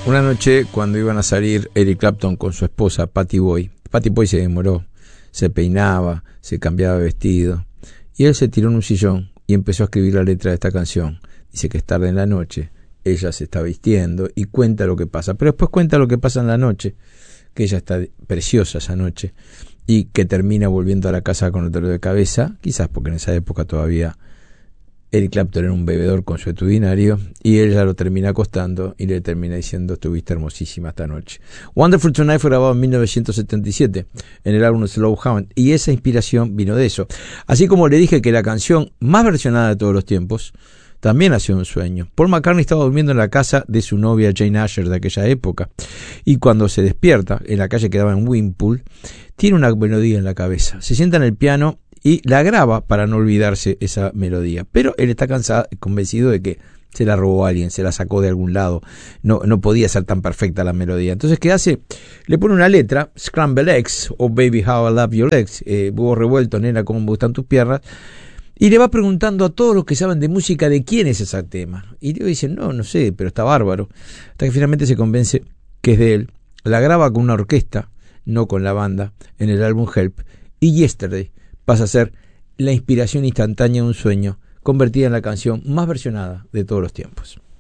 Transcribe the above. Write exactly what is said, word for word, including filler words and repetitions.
Una noche, cuando iban a salir Eric Clapton con su esposa, Pattie Boyd, Pattie Boyd se demoró, se peinaba, se cambiaba de vestido, y él se tiró en un sillón y empezó a escribir la letra de esta canción. Dice que es tarde en la noche, ella se está vistiendo y cuenta lo que pasa, pero después cuenta lo que pasa en la noche, que ella está preciosa esa noche, y que termina volviendo a la casa con el dolor de cabeza, quizás porque en esa época todavía Eric Clapton era un bebedor consuetudinario, y ella lo termina acostando y le termina diciendo: estuviste hermosísima esta noche. Wonderful Tonight fue grabado en mil novecientos setenta y siete en el álbum Slow Hound, y esa inspiración vino de eso. Así como le dije que la canción más versionada de todos los tiempos también ha sido un sueño. Paul McCartney estaba durmiendo en la casa de su novia Jane Asher de aquella época, y cuando se despierta en la calle que daba en Wimpole, tiene una melodía en la cabeza. Se sienta en el piano y la graba para no olvidarse esa melodía. Pero él está cansado, convencido de que se la robó alguien, se la sacó de algún lado. No, no podía ser tan perfecta la melodía. Entonces, ¿qué hace? Le pone una letra, Scramble Eggs, o Baby How I Love Your Legs, eh, huevo revuelto, nena, cómo me gustan tus piernas. Y le va preguntando a todos los que saben de música de quién es ese tema. Y ellos dicen: no, no sé, pero está bárbaro. Hasta que finalmente se convence que es de él. La graba con una orquesta, no con la banda, en el álbum Help. Y Yesterday pasa a ser la inspiración instantánea de un sueño, convertida en la canción más versionada de todos los tiempos.